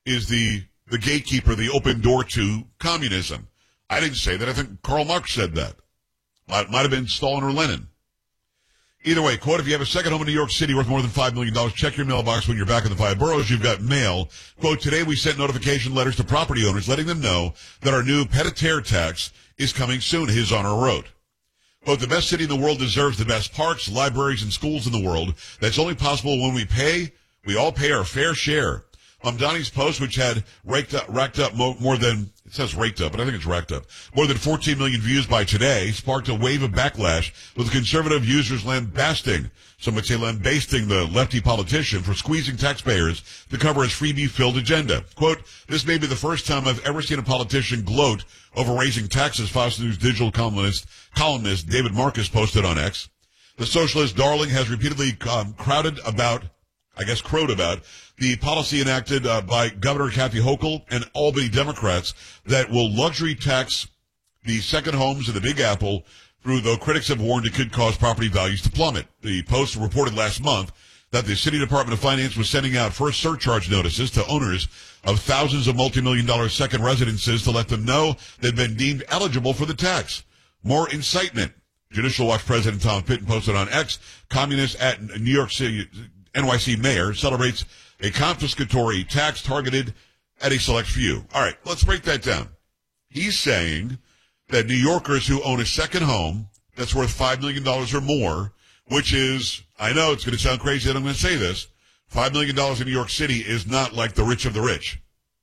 is the gatekeeper, the open door to communism. I didn't say that. I think Karl Marx said that. Might have been Stalin or Lenin. Either way, quote, if you have a second home in New York City worth more than $5 million, check your mailbox when you're back in the 5 boroughs. You've got mail. Quote, today we sent notification letters to property owners letting them know that our new pied-à-terre tax is coming soon, His Honor wrote. Quote, the best city in the world deserves the best parks, libraries, and schools in the world. That's only possible when we all pay our fair share. Mamdani's post, which had racked up more than, it says raked up, but I think it's racked up, more than 14 million views by today, sparked a wave of backlash with conservative users lambasting, some would say lambasting the lefty politician for squeezing taxpayers to cover his freebie-filled agenda. Quote, this may be the first time I've ever seen a politician gloat over raising taxes, Fox News digital columnist David Marcus posted on X. The socialist darling has repeatedly crowed about the policy enacted by Governor Kathy Hochul and Albany Democrats that will luxury tax the second homes in the Big Apple through, though critics have warned it could cause property values to plummet. The Post reported last month that the City Department of Finance was sending out first surcharge notices to owners of thousands of multi-million-dollar second residences to let them know they've been deemed eligible for the tax. More incitement. Judicial Watch President Tom Fitton posted on X, communists at New York City NYC mayor celebrates a confiscatory tax targeted at a select few. All right, let's break that down. He's saying that New Yorkers who own a second home that's worth $5 million or more, which is, I know it's going to sound crazy that I'm going to say this, $5 million in New York City is not like the rich of the rich.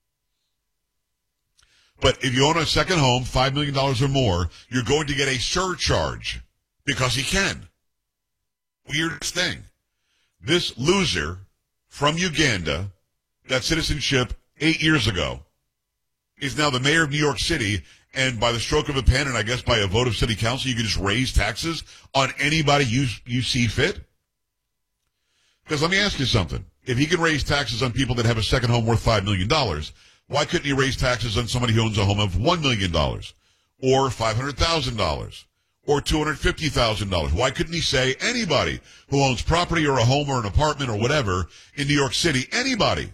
But if you own a second home, $5 million or more, you're going to get a surcharge because he can. Weirdest thing. This loser from Uganda, got citizenship 8 years ago, is now the mayor of New York City, and by the stroke of a pen, and I guess by a vote of city council, you can just raise taxes on anybody you see fit? Because let me ask you something. If he can raise taxes on people that have a second home worth $5 million, why couldn't he raise taxes on somebody who owns a home of $1 million or $500,000? Or $250,000. Why couldn't he say anybody who owns property or a home or an apartment or whatever in New York City, anybody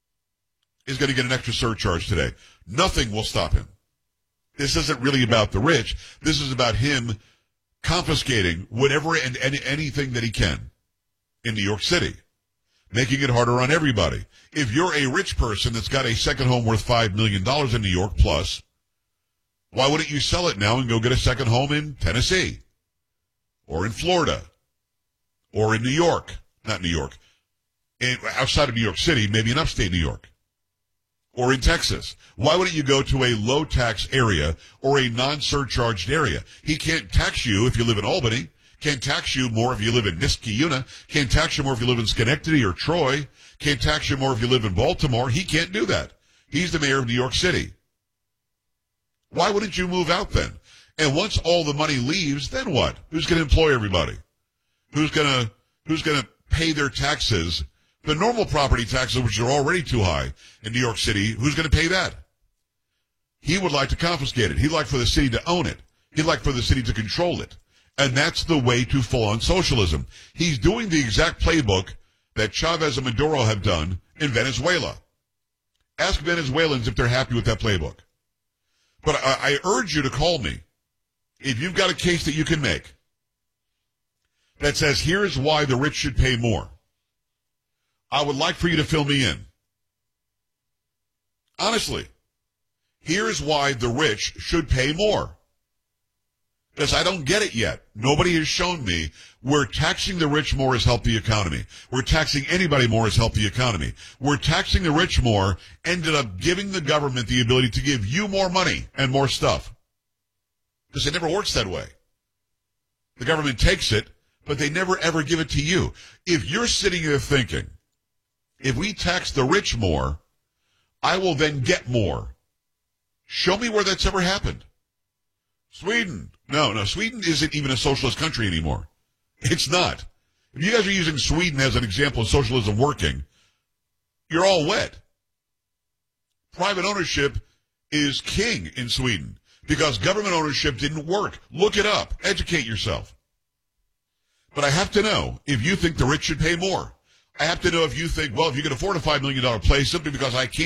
is going to get an extra surcharge today? Nothing will stop him. This isn't really about the rich. This is about him confiscating whatever and anything that he can in New York City, making it harder on everybody. If you're a rich person that's got a second home worth $5 million in New York plus, why wouldn't you sell it now and go get a second home in Tennessee or in Florida or in New York? Not New York. Outside of New York City, maybe in upstate New York or in Texas. Why wouldn't you go to a low tax area or a non-surcharged area? He can't tax you if you live in Albany. Can't tax you more if you live in Niskayuna. Can't tax you more if you live in Schenectady or Troy. Can't tax you more if you live in Baltimore. He can't do that. He's the mayor of New York City. Why wouldn't you move out then? And once all the money leaves, then what? Who's going to employ everybody? Who's going to pay their taxes? The normal property taxes, which are already too high in New York City, who's going to pay that? He would like to confiscate it. He'd like for the city to own it. He'd like for the city to control it. And that's the way to full-on socialism. He's doing the exact playbook that Chavez and Maduro have done in Venezuela. Ask Venezuelans if they're happy with that playbook. But I urge you to call me if you've got a case that you can make that says here's why the rich should pay more. I would like for you to fill me in. Honestly, here's why the rich should pay more. Because I don't get it yet. Nobody has shown me where taxing the rich more has helped the economy. Where taxing anybody more has helped the economy. Where taxing the rich more ended up giving the government the ability to give you more money and more stuff. Because it never works that way. The government takes it, but they never ever give it to you. If you're sitting there thinking, if we tax the rich more, I will then get more. Show me where that's ever happened. Sweden. No, Sweden isn't even a socialist country anymore. It's not. If you guys are using Sweden as an example of socialism working, you're all wet. Private ownership is king in Sweden because government ownership didn't work. Look it up. Educate yourself. But I have to know if you think the rich should pay more. I have to know if you think, well, if you can afford a $5 million place simply because I can't.